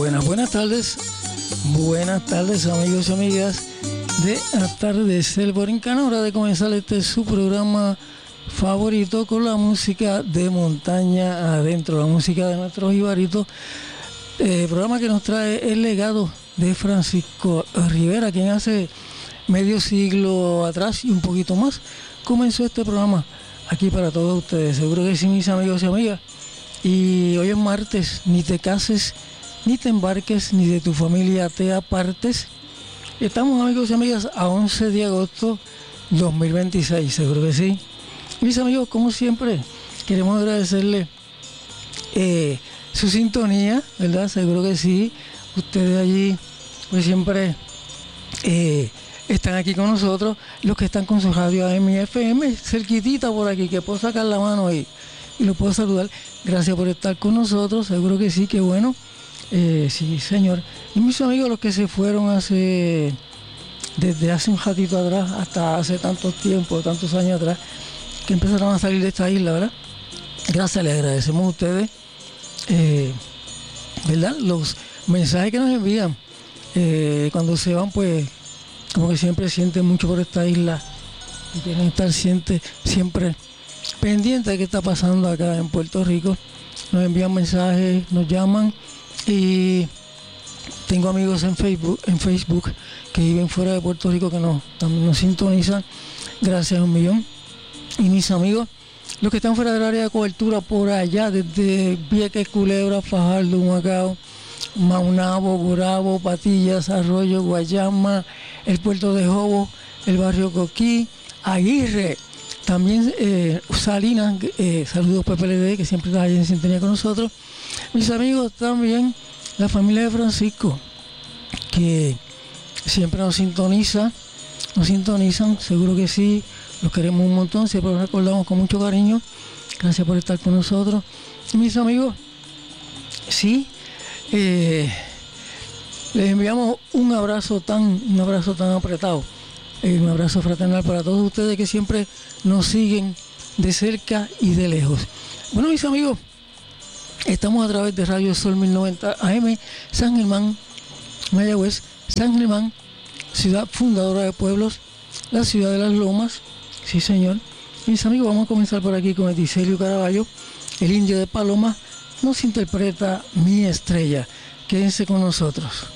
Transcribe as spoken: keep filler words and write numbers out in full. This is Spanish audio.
Buenas, buenas tardes. Buenas tardes, amigos y amigas de Atardecer Borincano. Hora de comenzar este su programa favorito con la música de montaña adentro, la música de nuestros jibaritos. Eh, programa que nos trae el legado de Francisco Rivera, quien hace medio siglo atrás y un poquito más comenzó este programa aquí para todos ustedes. Seguro que sí, mis amigos y amigas. Y hoy es martes, ni te cases, ni te embarques, ni de tu familia te apartes. Estamos, amigos y amigas, a once de agosto dos mil veintiséis, seguro que sí. Mis amigos, como siempre, queremos agradecerle eh, su sintonía, ¿verdad? Seguro que sí. Ustedes allí, pues siempre eh, están aquí con nosotros. Los que están con su radio A M y F M, cerquitita por aquí, que puedo sacar la mano y, y lo puedo saludar. Gracias por estar con nosotros, seguro que sí, que bueno. Eh, sí, señor. Y mis amigos, los que se fueron hace, desde hace un ratito atrás, hasta hace tantos tiempos, tantos años atrás, que empezaron a salir de esta isla, ¿verdad? Gracias, les agradecemos a ustedes, eh, ¿verdad? Los mensajes que nos envían eh, cuando se van, pues, como que siempre sienten mucho por esta isla y quieren estar siempre, siempre pendientes de qué está pasando acá en Puerto Rico. Nos envían mensajes, nos llaman. Y tengo amigos en Facebook, en Facebook que viven fuera de Puerto Rico que nos, también nos sintonizan. Gracias a un millón. Y mis amigos, los que están fuera del área de cobertura por allá, desde Vieques, Culebra, Fajardo, Humacao, Maunabo, Gurabo, Patillas, Arroyo, Guayama, el puerto de Jobo, el barrio Coquí, Aguirre, también eh, Salinas, eh, saludos P P L D, que siempre está ahí en sintonía con nosotros. Mis amigos, también la familia de Francisco, que siempre nos sintoniza, nos sintonizan, seguro que sí, los queremos un montón, siempre los recordamos con mucho cariño. Gracias por estar con nosotros. Y mis amigos, sí, eh, les enviamos un abrazo tan, un abrazo tan apretado, eh, un abrazo fraternal para todos ustedes que siempre nos siguen de cerca y de lejos. Bueno, mis amigos, estamos a través de Radio Sol mil noventa A M, San Germán, Mayagüez, San Germán, ciudad fundadora de pueblos, la ciudad de las lomas, sí señor. Mis amigos, vamos a comenzar por aquí con Eticelio Caraballo, el indio de Paloma, nos interpreta Mi Estrella. Quédense con nosotros.